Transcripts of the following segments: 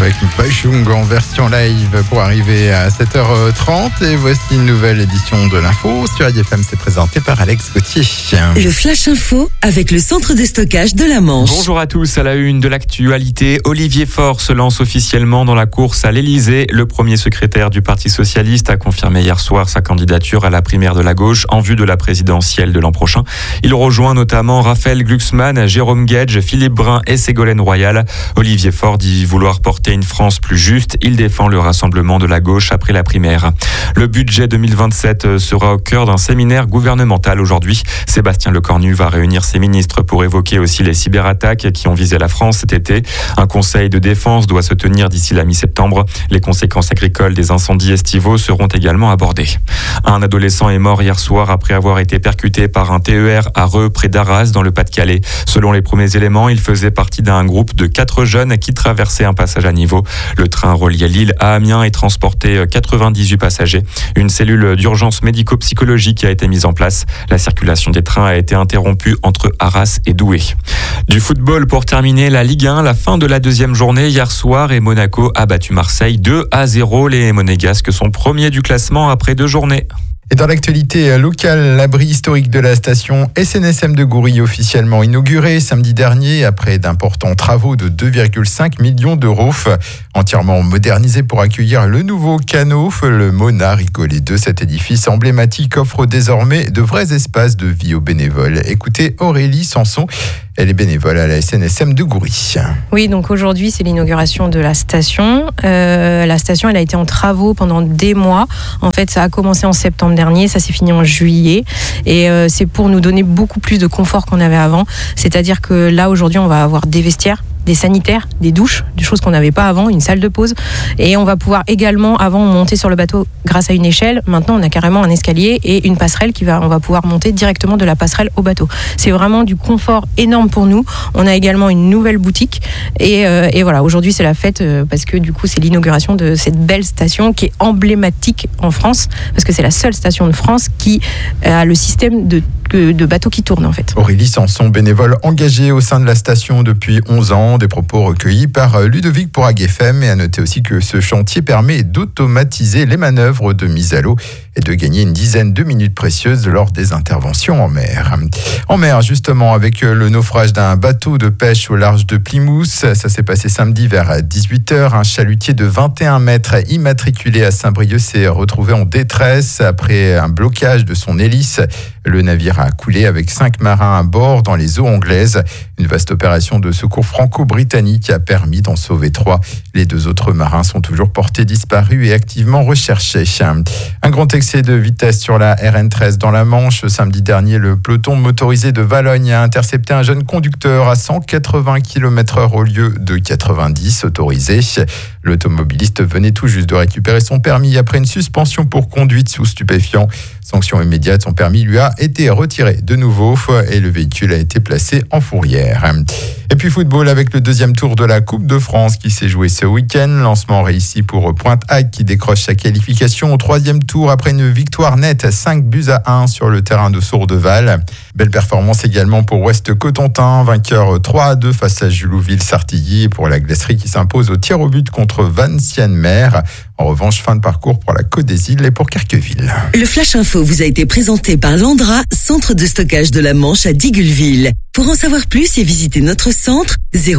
avec Bashung en version live pour arriver à 7h30. Et voici une nouvelle édition de l'info sur IDFM. C'est présenté par Alex Gauthier. Le Flash Info avec le centre de stockage de la Manche. Bonjour à tous. À la une de l'actualité, Olivier Faure se lance officiellement dans la course à l'Elysée. Le premier secrétaire du Parti Socialiste a confirmé hier soir sa candidature à la primaire de la gauche en vue de la présidentielle de l'an prochain. Il rejoint notamment Raphaël Glucksmann, Jérôme Guedj, Philippe Brun et Ségolène Royal. Olivier Faure dit vouloir porter une France plus juste. Il défend le rassemblement de la gauche après la primaire. Le budget 2027 sera au cœur d'un séminaire gouvernemental aujourd'hui. Sébastien Lecornu va réunir ses ministres pour évoquer aussi les cyberattaques qui ont visé la France cet été. Un conseil de défense doit se tenir d'ici la mi-septembre. Les conséquences agricoles des incendies estivaux seront également abordées. Un adolescent est mort hier soir après avoir été percuté par un TER à Reux, près d'Arras, dans le Pas-de-Calais. Selon les premiers éléments, il faisait partie d'un groupe de 4 jeunes qui traversaient un passage à niveau. Le train reliait Lille à Amiens et transportait 98 passagers. Une cellule d'urgence médico-psychologique a été mise en place. La circulation des trains a été interrompue entre Arras et Douai. Du football pour terminer, la Ligue 1, la fin de la deuxième journée hier soir et Monaco a battu Marseille 2-0. Les Monégasques sont premiers du classement après 2 journées. Et dans l'actualité locale, l'abri historique de la station SNSM de Goury officiellement inauguré samedi dernier après d'importants travaux de 2,5 millions d'euros. Entièrement modernisé pour accueillir le nouveau canot, le Mona rigolé de cet édifice emblématique offre désormais de vrais espaces de vie aux bénévoles. Écoutez Aurélie Sanson. Elle est bénévole à la SNSM de Goury. Oui, donc aujourd'hui, c'est l'inauguration de la station. La station, elle a été en travaux pendant des mois. En fait, ça a commencé en septembre dernier, ça s'est fini en juillet. Et c'est pour nous donner beaucoup plus de confort qu'on avait avant. C'est-à-dire que là, aujourd'hui, on va avoir des vestiaires, des sanitaires, des douches, des choses qu'on n'avait pas avant, une salle de pause. Et on va pouvoir également, avant, monter sur le bateau grâce à une échelle. Maintenant, on a carrément un escalier et une passerelle on va pouvoir monter directement de la passerelle au bateau. C'est vraiment du confort énorme pour nous. On a également une nouvelle boutique. Et voilà, aujourd'hui, c'est la fête parce que du coup, c'est l'inauguration de cette belle station qui est emblématique en France parce que c'est la seule station de France qui a le système de bateaux qui tournent en fait. Aurélie Sanson, bénévole engagée au sein de la station depuis 11 ans. Des propos recueillis par Ludovic pour AGFM. Et à noter aussi que ce chantier permet d'automatiser les manœuvres de mise à l'eau et de gagner une dizaine de minutes précieuses lors des interventions en mer. En mer, justement, avec le naufrage d'un bateau de pêche au large de Plymouth. Ça s'est passé samedi vers 18h. Un chalutier de 21 mètres immatriculé à Saint-Brieuc s'est retrouvé en détresse après un blocage de son hélice. Le navire a coulé avec 5 marins à bord dans les eaux anglaises. Une vaste opération de secours franco-britannique a permis d'en sauver 3. Les 2 autres marins sont toujours portés disparus et activement recherchés. Un grand excès de vitesse sur la RN13 dans la Manche. Samedi dernier, le peloton motorisé de Valogne a intercepté un jeune conducteur à 180 km/h au lieu de 90 autorisés. L'automobiliste venait tout juste de récupérer son permis après une suspension pour conduite sous stupéfiants. Sanction immédiate, son permis lui a été retiré de nouveau et le véhicule a été placé en fourrière. Et puis football avec le 2e tour de la Coupe de France qui s'est joué ce week-end. Lancement réussi pour Pointe-Hague qui décroche sa qualification au 3e tour après une victoire nette 5-1 sur le terrain de Sourdeval. Belle performance également pour Ouest-Cotentin, vainqueur 3-2 face à Julouville-Sartilly et pour la Glacerie qui s'impose au tir au but contre Valenciennes-Mer. En revanche, fin de parcours pour la Côte des Îles et pour Carqueville. Le Flash Info vous a été présenté par Landra, centre de stockage de la Manche à Digulville. Pour en savoir plus et visiter notre centre,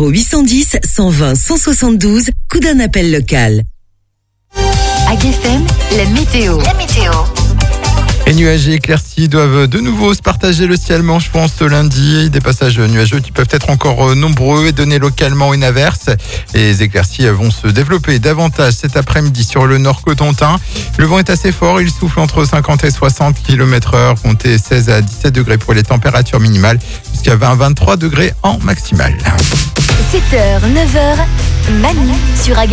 0810 120 172, coup d'un appel local. AGFM, la météo. Les nuages et éclaircies doivent de nouveau se partager le ciel manche ce lundi. Des passages nuageux qui peuvent être encore nombreux et donner localement une averse. Les éclaircies vont se développer davantage cet après-midi sur le nord cotentin. Le vent est assez fort, il souffle entre 50 et 60 km/h. Comptez 16 à 17 degrés pour les températures minimales, jusqu'à 20-23 degrés en maximale. 7h, 9h, Manu sur AGFM.